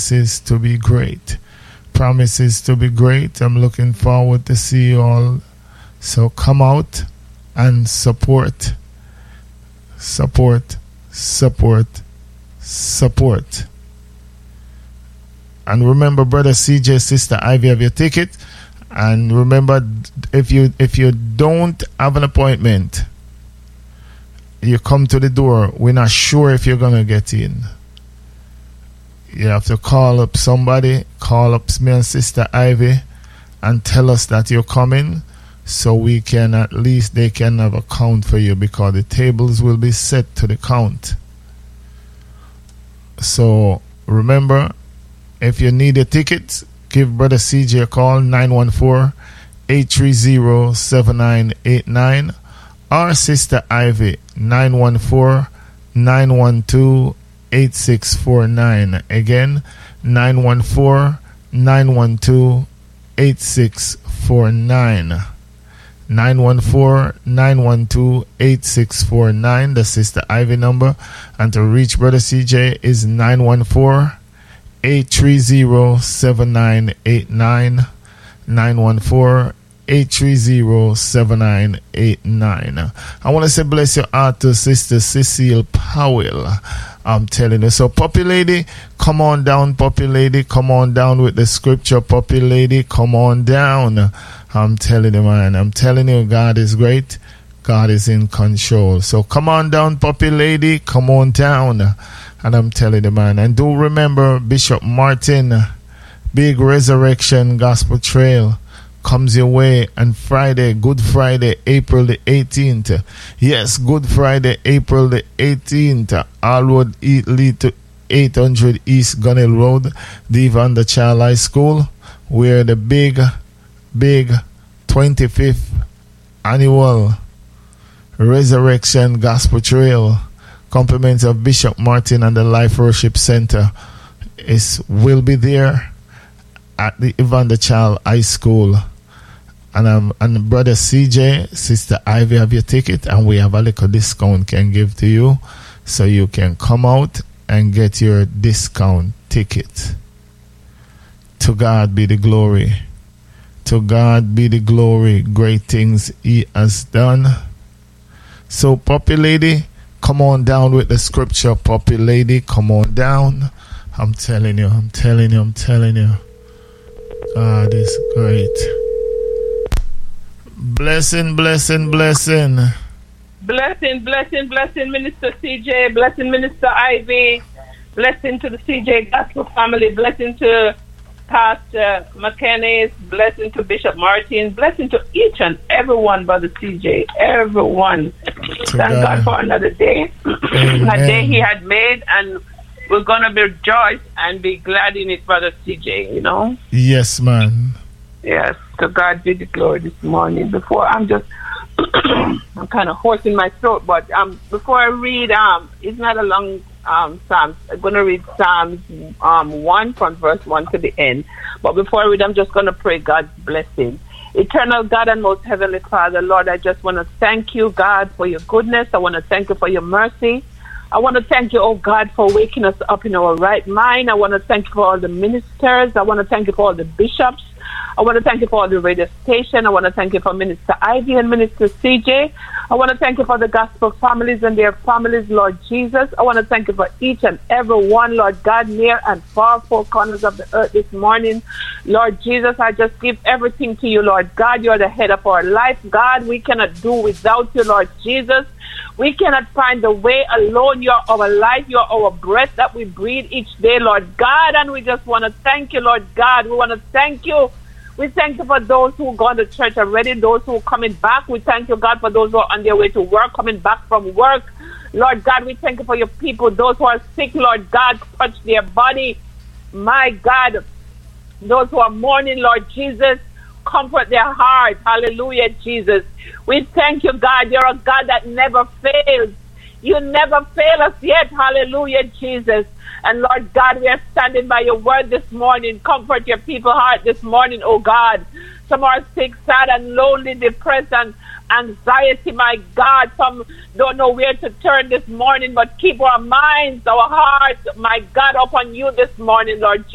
promises to be great. Promises to be great. I'm looking forward to see you all. So come out and support. Support. Support. Support. And remember, Brother CJ, Sister Ivy have your ticket. And remember, if you don't have an appointment, you come to the door, we're not sure if you're going to get in. You have to call up somebody, call up me and Sister Ivy, and tell us that you're coming, so we can, at least they can have a count for you, because the tables will be set to the count. So remember, if you need a ticket, give Brother CJ a call, 914-830-7989, or Sister Ivy, 914-912-8649. Again, 914-912-8649. 914-912-8649, the Sister Ivy number. And to reach Brother CJ is 914-830-7989. 914-830-7989. I want to say bless your heart to Sister Cecile Powell. I'm telling you. So, Puppy Lady, come on down, Puppy Lady. Come on down with the scripture, Puppy Lady. Come on down. I'm telling you, man. I'm telling you, God is great. God is in control. So, come on down, Puppy Lady. Come on down. And I'm telling you, man. And do remember, Bishop Martin, Big Resurrection Gospel Trail comes your way on Friday, Good Friday, April the 18th. Yes, Good Friday, April the 18th. All road lead to 800 East Gunnell Road, Devon the Child High School, where the big 25th annual Resurrection Gospel Trail, compliments of Bishop Martin and the Life Worship Center, will be there at the Evander Child High School. And Brother CJ, Sister Ivy have your ticket, and we have a little discount can give to you, so you can come out and get your discount ticket. To God be the glory. To God be the glory. Great things He has done. So, Puppy Lady, come on down with the scripture. Puppy Lady, come on down. I'm telling you. God is great. Blessing, Minister CJ. Blessing, Minister Ivy. Blessing to the CJ Gospel family. Blessing to Pastor McKenna. Blessing to Bishop Martin. Blessing to each and everyone, Brother CJ. Everyone. Thank God for another day. A day He had made, and we're going to be rejoiced and be glad in it, Brother CJ, you know? Yes, man. Yes, to God be the glory this morning. Before, I'm I'm kind of hoarse in my throat, but before I read, it's not a long Psalms. I'm going to read Psalms 1 from verse 1 to the end. But before I read, I'm just going to pray God's blessing. Eternal God and most heavenly Father, Lord, I just want to thank you, God, for your goodness. I want to thank you for your mercy. I want to thank you, oh God, for waking us up in our right mind. I want to thank you for all the ministers. I want to thank you for all the bishops. I want to thank you for all the radio station. I want to thank you for Minister Ivy and Minister CJ. I want to thank you for the gospel families and their families, Lord Jesus. I want to thank you for each and every one, Lord God, near and far, four corners of the earth this morning. Lord Jesus, I just give everything to you, Lord God. You are the head of our life. God, we cannot do without you, Lord Jesus. We cannot find the way alone. You're our life. You're our breath that we breathe each day, Lord God. And we just want to thank you, Lord God. We want to thank you. We thank you for those who are going to church already, those who are coming back. We thank you, God, for those who are on their way to work, coming back from work. Lord God, we thank you for your people, those who are sick, Lord God, touch their body. My God, those who are mourning, Lord Jesus, comfort their hearts. Hallelujah, Jesus. We thank you, God. You're a God that never fails. You never fail us yet. Hallelujah, Jesus. And Lord God, we are standing by your word this morning. Comfort your people's heart this morning, oh God. Some are sick, sad, and lonely, depressed, and anxiety, my God. Some don't know where to turn this morning, but keep our minds, our hearts, my God, upon you this morning, Lord Jesus.